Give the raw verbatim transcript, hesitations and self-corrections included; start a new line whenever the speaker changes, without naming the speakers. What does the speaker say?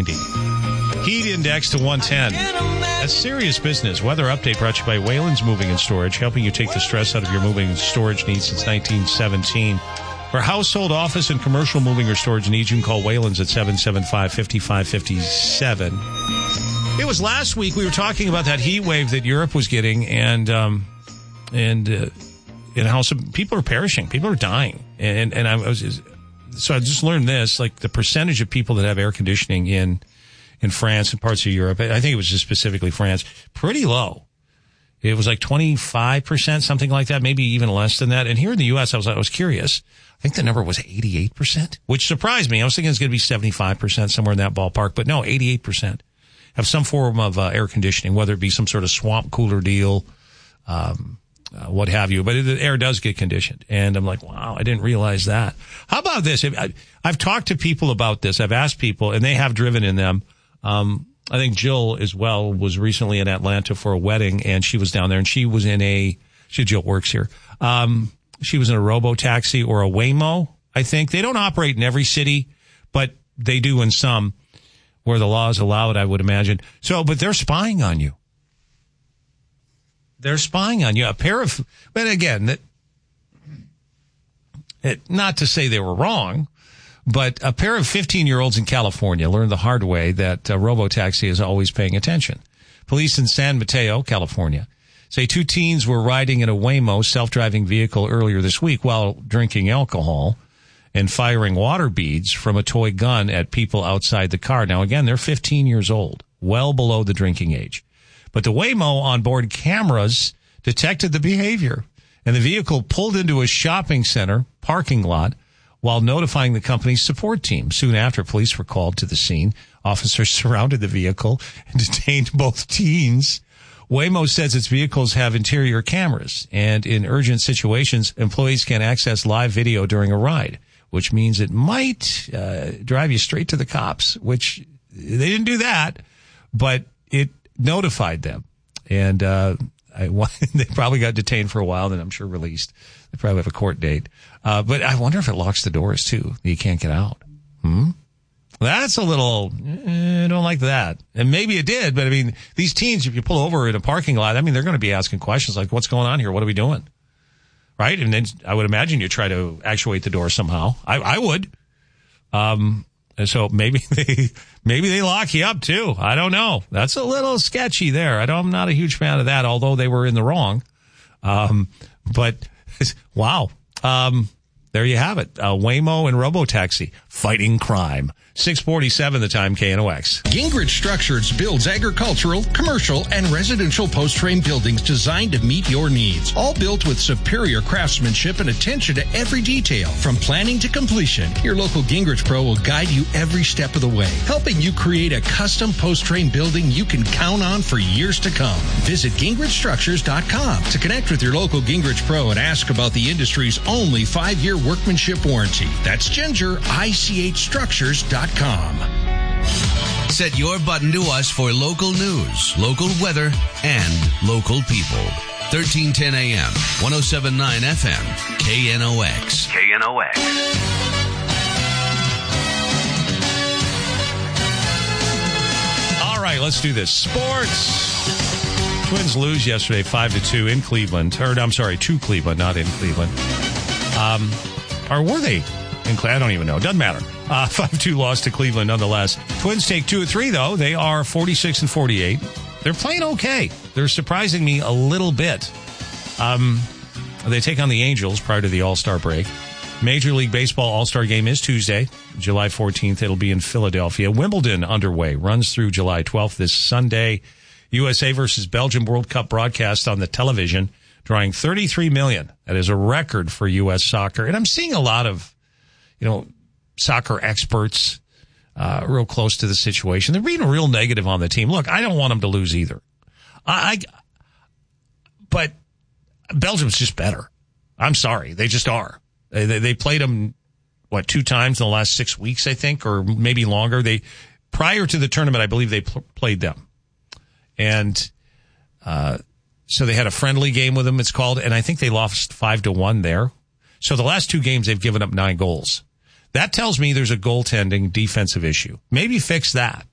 ninety. Heat index to one ten. That's serious business. Weather update brought to you by Wayland's Moving and Storage, helping you take the stress out of your moving and storage needs since nineteen seventeen. For household, office, and commercial moving or storage needs, you can call Wayland's at seven seven five, five five five seven. It was last week we were talking about that heat wave that Europe was getting, and um, and uh, and how some people are perishing, people are dying, and and I was so I just learned this, like the percentage of people that have air conditioning in in France and parts of Europe. I think it was just specifically France, pretty low. It was like twenty-five percent, something like that, maybe even less than that. And here in the U S, I was I was curious. I think the number was eighty-eight percent, which surprised me. I was thinking it's going to be seventy-five percent, somewhere in that ballpark. But no, eighty-eight percent have some form of uh, air conditioning, whether it be some sort of swamp cooler deal, um, uh, what have you. But it, the air does get conditioned. And I'm like, wow, I didn't realize that. How about this? I, I've talked to people about this. I've asked people, and they have driven in them. Um, I think Jill as well was recently in Atlanta for a wedding, and she was down there, and she was in a, she, Jill works here. Um, she was in a robo-taxi or a Waymo, I think. They don't operate in every city, but they do in some where the laws allow it, I would imagine. So, but they're spying on you. They're spying on you. A pair of, but again, that, it, not to say they were wrong, but a pair of fifteen-year-olds in California learned the hard way that uh, robo-taxi is always paying attention. Police in San Mateo, California, say two teens were riding in a Waymo self-driving vehicle earlier this week while drinking alcohol and firing water beads from a toy gun at people outside the car. Now, again, they're fifteen years old, well below the drinking age. But the Waymo onboard cameras detected the behavior, and the vehicle pulled into a shopping center parking lot while notifying the company's support team. Soon after, police were called to the scene. Officers surrounded the vehicle and detained both teens. Waymo says its vehicles have interior cameras, and in urgent situations, employees can access live video during a ride, which means it might uh, drive you straight to the cops, which they didn't do that, but it notified them. And uh, I, they probably got detained for a while, then I'm sure released. They probably have a court date. Uh, but I wonder if it locks the doors, too. You can't get out. Hmm? That's a little, eh, I don't like that. And maybe it did, but I mean, these teens, if you pull over in a parking lot, I mean, they're going to be asking questions like, what's going on here? What are we doing? Right? And then I would imagine you try to actuate the door somehow. I, I would. Um, and so maybe they, maybe they lock you up too. I don't know. That's a little sketchy there. I don't, I'm not a huge fan of that, although they were in the wrong. Um, but wow. Um, there you have it. Uh, Waymo and Robotaxi fighting crime. six forty-seven the time, K N O X.
Gingrich Structures builds agricultural, commercial, and residential post-frame buildings designed to meet your needs. All built with superior craftsmanship and attention to every detail. From planning to completion, your local Gingrich Pro will guide you every step of the way, helping you create a custom post-frame building you can count on for years to come. Visit Gingrich Structures dot com to connect with your local Gingrich Pro and ask about the industry's only five-year workmanship warranty. That's Ginger, I C H Structures dot com.
Set your button to us for local news, local weather, and local people. thirteen ten A M, one oh seven point nine F M, K N O X. K N O X.
All right, let's do this. Sports. Twins lose yesterday five to two in Cleveland. Or, I'm sorry, to Cleveland, not in Cleveland. Um, or were they in Cleveland? I don't even know. Doesn't matter. Uh, five two loss to Cleveland nonetheless. Twins take two or three, though. They are forty-six and forty-eight. They're playing okay. They're surprising me a little bit. Um, they take on the Angels prior to the All-Star break. Major League Baseball All-Star game is Tuesday, July fourteenth. It'll be in Philadelphia. Wimbledon underway. Runs through July twelfth this Sunday. U S A versus Belgium World Cup broadcast on the television, drawing thirty-three million. That is a record for U S soccer. And I'm seeing a lot of, you know, soccer experts uh, real close to the situation. They're being real negative on the team. Look, I don't want them to lose either. I, I but Belgium's just better. I'm sorry. They just are. They, they, they played them, what, two times in the last six weeks, I think, or maybe longer. They prior to the tournament, I believe they pl- played them. And uh, so they had a friendly game with them, it's called, and I think they lost five to one there. So the last two games, they've given up nine goals. That tells me there's a goaltending defensive issue. Maybe fix that.